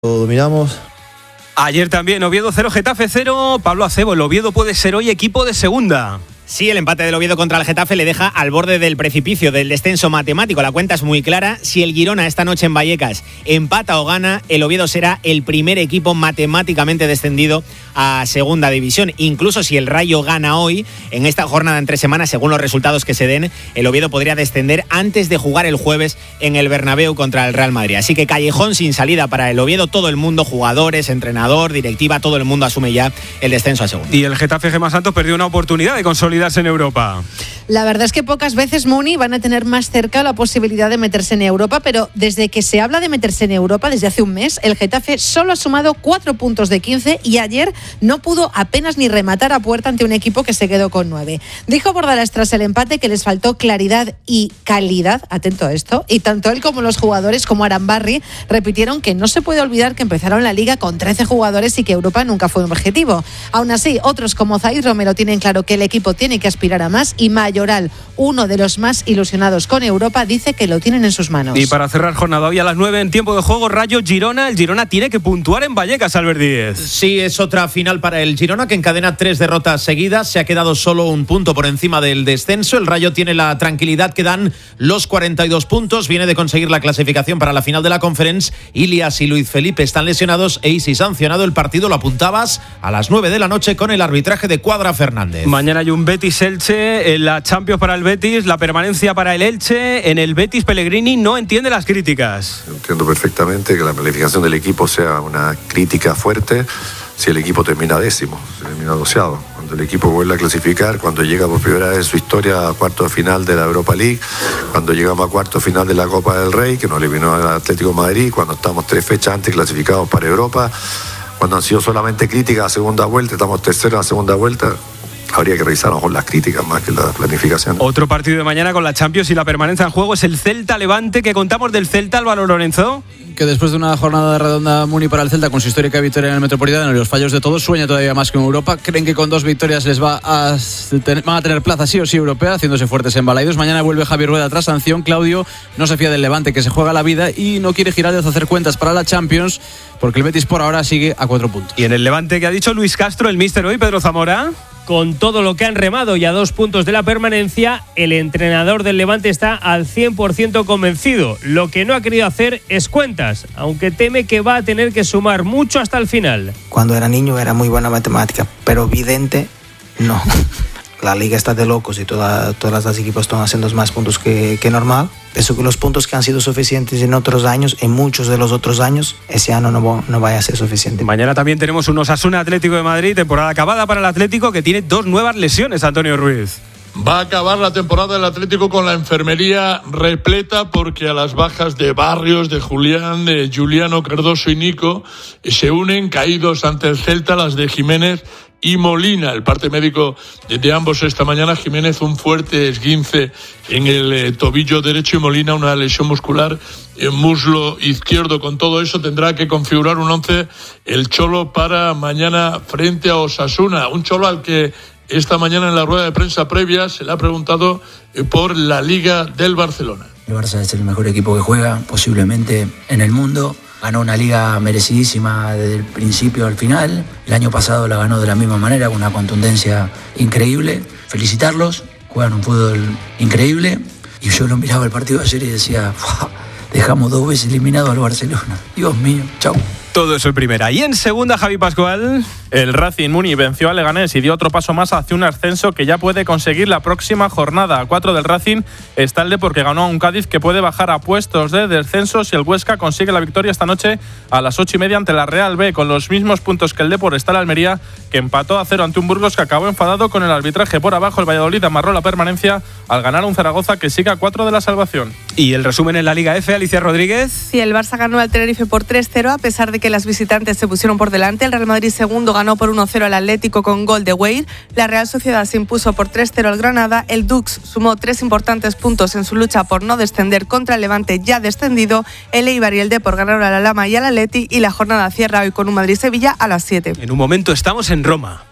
lo dominamos. Ayer también, Oviedo 0, Getafe 0. Pablo Acebo, el Oviedo puede ser hoy equipo de segunda. Sí, el empate del Oviedo contra el Getafe le deja al borde del precipicio, del descenso matemático. La cuenta es muy clara. Si el Girona esta noche en Vallecas empata o gana, el Oviedo será el primer equipo matemáticamente descendido a segunda división. Incluso si el Rayo gana hoy, en esta jornada entre semanas, según los resultados que se den, el Oviedo podría descender antes de jugar el jueves en el Bernabéu contra el Real Madrid. Así que callejón sin salida para el Oviedo. Todo el mundo, jugadores, entrenador, directiva, todo el mundo asume ya el descenso a segunda. Y el Getafe, Gemma Santos, perdió una oportunidad de consolidar en Europa. La verdad es que pocas veces, Muni, van a tener más cerca la posibilidad de meterse en Europa, pero desde que se habla de meterse en Europa, desde hace un mes, el Getafe solo ha sumado 4 puntos de 15 y ayer no pudo apenas ni rematar a puerta ante un equipo que se quedó con 9. Dijo Bordalás tras el empate que les faltó claridad y calidad, atento a esto, y tanto él como los jugadores como Arambarri repitieron que no se puede olvidar que empezaron la liga con 13 jugadores y que Europa nunca fue un objetivo. Aún así, otros como Zaid Romero tienen claro que el equipo tiene que aspirar a más y Mayoral, uno de los más ilusionados con Europa, dice que lo tienen en sus manos. Y para cerrar jornada hoy a las 9 en tiempo de juego, Rayo Girona. El Girona tiene que puntuar en Vallecas, Albert Díez. Sí, es otra final para el Girona que encadena 3 derrotas seguidas. Se ha quedado solo un punto por encima del descenso. El Rayo tiene la tranquilidad que dan los 42 puntos. Viene de conseguir la clasificación para la final de la Conference. Ilias y Luis Felipe están lesionados e Isi sancionado. El partido lo apuntabas a las 9 de la noche con el arbitraje de Cuadra Fernández. Mañana hay un Betis-Elche en la Champions para el Betis, la permanencia para el Elche. En el Betis, Pellegrini no entiende las críticas. Entiendo perfectamente que la planificación del equipo sea una crítica fuerte si el equipo termina décimo, termina doceavo. Cuando el equipo vuelve a clasificar, cuando llega por primera vez en su historia a cuarto de final de la Europa League, cuando llegamos a cuarto de final de la Copa del Rey, que nos eliminó al Atlético de Madrid, cuando estamos 3 fechas antes clasificados para Europa, cuando han sido solamente críticas a segunda vuelta, estamos terceros a segunda vuelta. Habría que revisar a lo mejor las críticas más que la planificación. Otro partido de mañana con la Champions y la permanencia en juego es el Celta-Levante. ¿Qué contamos del Celta, Álvaro Lorenzo? Que después de una jornada redonda, Muni, para el Celta con su histórica victoria en el Metropolitano y los fallos de todos, sueña todavía más que en Europa. Creen que con 2 victorias les van a tener plaza sí o sí europea, haciéndose fuertes en Balaidos. Mañana vuelve Javier Rueda tras sanción. Claudio no se fía del Levante, que se juega la vida y no quiere Giraldez hacer cuentas para la Champions, porque el Betis por ahora sigue a 4 puntos. Y en el Levante, ¿qué ha dicho Luis Castro, el míster hoy, Pedro Zamora? Con todo lo que han remado y a 2 puntos de la permanencia, el entrenador del Levante está al 100% convencido. Lo que no ha querido hacer es cuentas, aunque teme que va a tener que sumar mucho hasta el final. Cuando era niño era muy buena matemática, pero vidente no. La liga está de locos y todas las equipos están haciendo más puntos que normal. Eso que los puntos que han sido suficientes en otros años, en muchos de los otros años, ese año no vaya a ser suficiente. Mañana también tenemos un Osasuna Atlético de Madrid, temporada acabada para el Atlético, que tiene 2 nuevas lesiones, Antonio Ruiz. Va a acabar la temporada del Atlético con la enfermería repleta porque a las bajas de Barrios, de Julián, de Juliano, Cardoso y Nico se unen caídos ante el Celta las de Jiménez y Molina. El parte médico de ambos esta mañana, Jiménez un fuerte esguince en el tobillo derecho y Molina una lesión muscular en muslo izquierdo. Con todo eso tendrá que configurar un 11 el Cholo para mañana frente a Osasuna. Un Cholo al que esta mañana en la rueda de prensa previa se le ha preguntado por la Liga del Barcelona. El Barça es el mejor equipo que juega posiblemente en el mundo. Ganó una liga merecidísima desde el principio al final. El año pasado la ganó de la misma manera, con una contundencia increíble. Felicitarlos, juegan un fútbol increíble. Y yo lo miraba el partido de ayer y decía, dejamos 2 veces eliminado al Barcelona. Dios mío, chau. Todo eso en primera. Y en segunda, Javi Pascual. El Racing Muni venció a Leganés y dio otro paso más hacia un ascenso que ya puede conseguir la próxima jornada. A 4 del Racing está el Depor, que ganó a un Cádiz que puede bajar a puestos de descenso si el Huesca consigue la victoria esta noche a las 8:30 ante la Real B. Con los mismos puntos que el Depor está el Almería, que empató a 0 ante un Burgos que acabó enfadado con el arbitraje. Por abajo, el Valladolid amarró la permanencia al ganar a un Zaragoza que sigue a 4 de la salvación. Y el resumen en la Liga F, Alicia Rodríguez. Sí, el Barça ganó al Tenerife por 3-0 a pesar de que las visitantes se pusieron por delante. El Real Madrid segundo ganó por 1-0 al Atlético con gol de Weir. La Real Sociedad se impuso por 3-0 al Granada. El Dux sumó 3 importantes puntos en su lucha por no descender contra el Levante ya descendido. El Eibar y el Depor ganaron a la Lama y al Atleti y la jornada cierra hoy con un Madrid-Sevilla a las 7. En un momento estamos en Roma.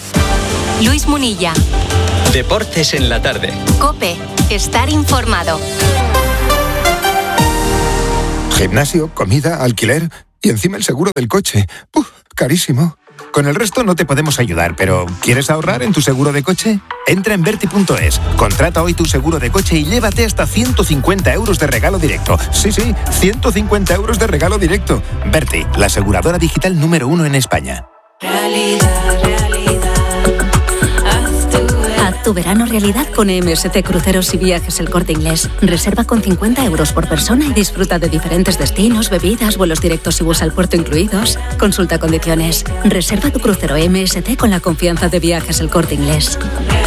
Luis Munilla. Deportes en la tarde. COPE. Estar informado. Gimnasio, comida, alquiler. Y encima el seguro del coche. Carísimo. Con el resto no te podemos ayudar, pero ¿quieres ahorrar en tu seguro de coche? Entra en Verti.es, contrata hoy tu seguro de coche y llévate hasta 150 euros de regalo directo. Sí, 150 euros de regalo directo. Verti, la aseguradora digital número 1 en España. Haz tu verano realidad con MSC Cruceros y Viajes El Corte Inglés. Reserva con 50 euros por persona y disfruta de diferentes destinos, bebidas, vuelos directos y bus al puerto incluidos. Consulta condiciones. Reserva tu crucero MSC con la confianza de Viajes El Corte Inglés.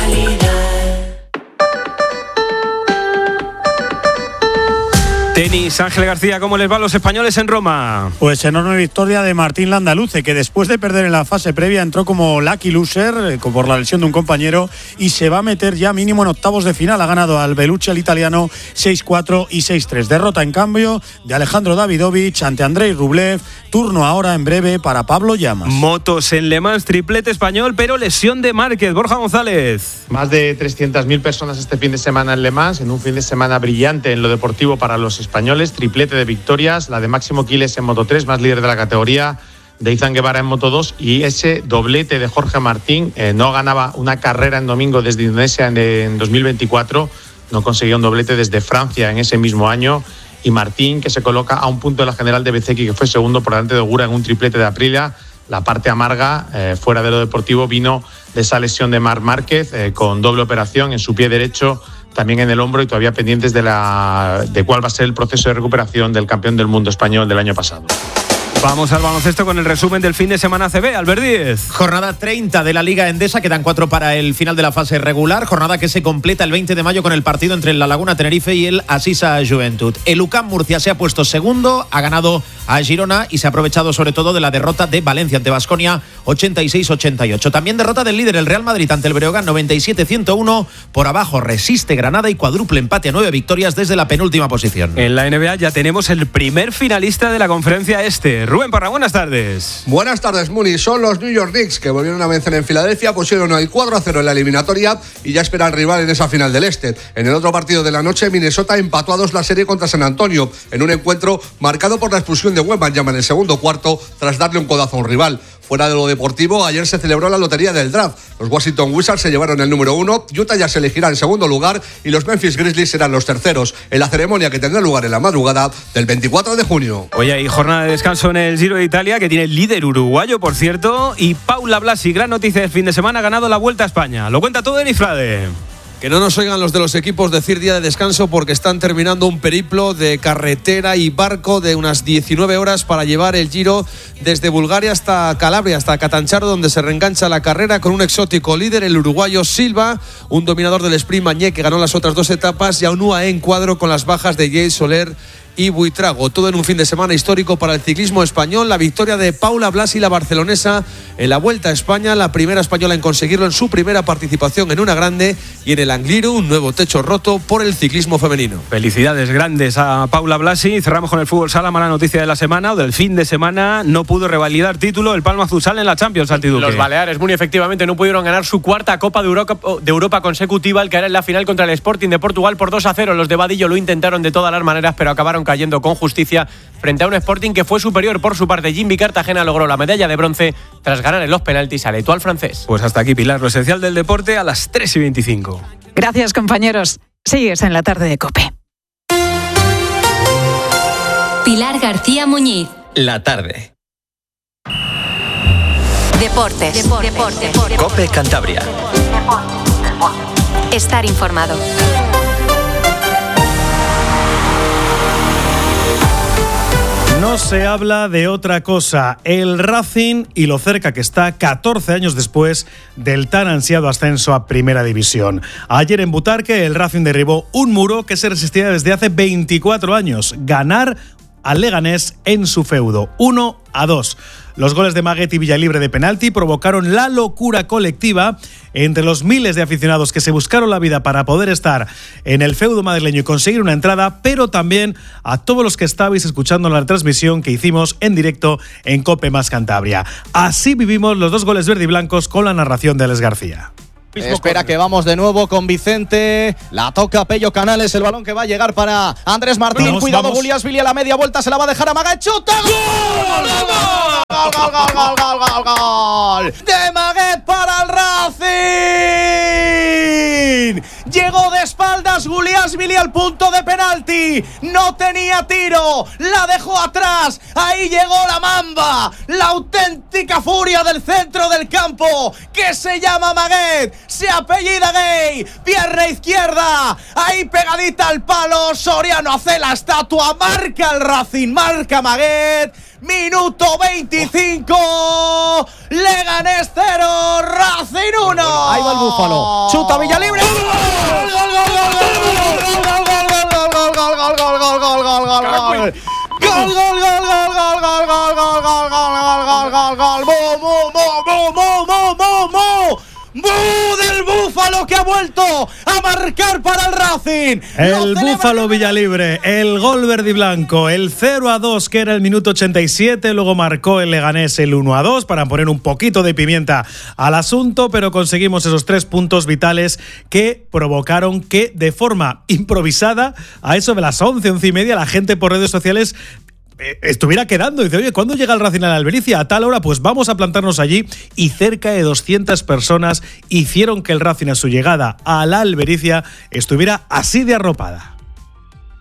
Tenis, Ángel García, ¿cómo les va a los españoles en Roma? Pues enorme victoria de Martín Landaluce, que después de perder en la fase previa entró como lucky loser por la lesión de un compañero y se va a meter ya mínimo en octavos de final. Ha ganado al Bellucci, el italiano, 6-4 y 6-3. Derrota en cambio de Alejandro Davidovich ante Andrei Rublev. Turno ahora en breve para Pablo Llamas. Motos en Le Mans, triplete español, pero lesión de Márquez. Borja González. Más de 300.000 personas este fin de semana en Le Mans, en un fin de semana brillante en lo deportivo para los españoles, triplete de victorias, la de Máximo Quiles en Moto3, más líder de la categoría, de Izan Guevara en Moto2, y ese doblete de Jorge Martín. No ganaba una carrera en domingo desde Indonesia en 2024, no conseguía un doblete desde Francia en ese mismo año, y Martín, que se coloca a un punto de la general de Bezzecchi, que fue segundo por delante de Ogura en un triplete de Aprilia. La parte amarga, fuera de lo deportivo, vino de esa lesión de Marc Márquez, con doble operación en su pie derecho, también en el hombro, y todavía pendientes de cuál va a ser el proceso de recuperación del campeón del mundo español del año pasado. Vamos al baloncesto con el resumen del fin de semana ACB. Albert Díez. Jornada 30 de la Liga Endesa, quedan 4 para el final de la fase regular. Jornada que se completa el 20 de mayo con el partido entre el La Laguna Tenerife y el Asisa Juventud. El UCAM Murcia se ha puesto segundo, ha ganado a Girona y se ha aprovechado sobre todo de la derrota de Valencia ante Baskonia, 86-88. También derrota del líder, el Real Madrid, ante el Breogán, 97-101. Por abajo resiste Granada y cuádruple empate a 9 victorias desde la penúltima posición. En la NBA ya tenemos el primer finalista de la conferencia este. Rubén Parra, buenas tardes. Buenas tardes, Muni. Son los New York Knicks, que volvieron a vencer en Filadelfia, pusieron el 4-0 en la eliminatoria y ya espera al rival en esa final del este. En el otro partido de la noche, Minnesota empató a 2 la serie contra San Antonio, en un encuentro marcado por la expulsión de Wembanyama en el segundo cuarto tras darle un codazo a un rival. Fuera de lo deportivo, ayer se celebró la lotería del draft. Los Washington Wizards se llevaron el número 1, Utah ya se elegirá en segundo lugar y los Memphis Grizzlies serán los terceros, en la ceremonia que tendrá lugar en la madrugada del 24 de junio. Hoy hay jornada de descanso en el Giro de Italia, que tiene el líder uruguayo, por cierto, y Paula Blasi, gran noticia del fin de semana, ha ganado la Vuelta a España. Lo cuenta todo Denis Frade. Que no nos oigan los de los equipos decir día de descanso, porque están terminando un periplo de carretera y barco de unas 19 horas para llevar el Giro desde Bulgaria hasta Calabria, hasta Catanzaro, donde se reengancha la carrera con un exótico líder, el uruguayo Silva, un dominador del sprint Mañé, que ganó las otras 2 etapas, y a un UAE en cuadro con las bajas de Jay Soler y Buitrago. Todo en un fin de semana histórico para el ciclismo español. La victoria de Paula Blasi, la barcelonesa, en la Vuelta a España, la primera española en conseguirlo en su primera participación en una grande, y en el Angliru, un nuevo techo roto por el ciclismo femenino. Felicidades grandes a Paula Blasi. Cerramos con el fútbol sala. Mala noticia de la semana o del fin de semana: no pudo revalidar título el Palma Futsal en la Champions, Santiduque. Los Baleares, muy efectivamente, no pudieron ganar su cuarta Copa de Europa consecutiva, al caer en la final contra el Sporting de Portugal por 2-0. Los de Vadillo lo intentaron de todas las maneras, pero acabaron cayendo con justicia frente a un Sporting que fue superior. Por su parte, Jimmy Cartagena logró la medalla de bronce tras ganar en los penaltis al Etoile francés. Pues hasta aquí, Pilar, lo esencial del deporte a las 3:25. Gracias, compañeros. Sigues en la tarde de COPE. Pilar García Muñiz. La tarde. Deportes. COPE Cantabria. Estar informado. No se habla de otra cosa. El Racing y lo cerca que está 14 años después del tan ansiado ascenso a Primera División. Ayer en Butarque el Racing derribó un muro que se resistía desde hace 24 años. Ganar al Leganés en su feudo, 1-2. Los goles de Maguet y Villalibre de penalti provocaron la locura colectiva entre los miles de aficionados que se buscaron la vida para poder estar en el feudo madrileño y conseguir una entrada, pero también a todos los que estabais escuchando la transmisión que hicimos en directo en COPE más Cantabria. Así vivimos los 2 goles verde y blancos con la narración de Alex García. Espera que vamos de nuevo con Vicente. La toca Pello Canales. El balón que va a llegar para Andrés Martín. Cuidado, Guliasvili a la media vuelta. Se la va a dejar a Maguet. ¡Chuta! ¡Gol! ¡Gol! De Maguet para el Racing. Llegó de espaldas Guliasvili al punto de penalti. No tenía tiro. La dejó atrás. Ahí llegó la Mamba. La auténtica furia del centro del campo. Que se llama Maguet. Se apellida Gay. Pierna izquierda. Ahí pegadita al palo. Soriano hace la estatua. Marca el Racing. Marca Maguet. Minuto 25. Leganés 0. Racing 1. Ahí va el Búfalo. Chuta Villalibre. ¡Gol! ¡Bú del Búfalo que ha vuelto a marcar para el Racing! El Búfalo Villalibre, el gol verde y blanco, el 0-2 que era el minuto 87, luego marcó el Leganés el 1-2 para poner un poquito de pimienta al asunto, pero conseguimos esos 3 puntos vitales que provocaron que de forma improvisada, a eso de las 11:30, la gente por redes sociales estuviera quedando. Dice, oye, ¿cuándo llega el Racing a la Albericia? A tal hora, pues vamos a plantarnos allí. Y cerca de 200 personas hicieron que el Racing a su llegada a la Albericia estuviera así de arropada.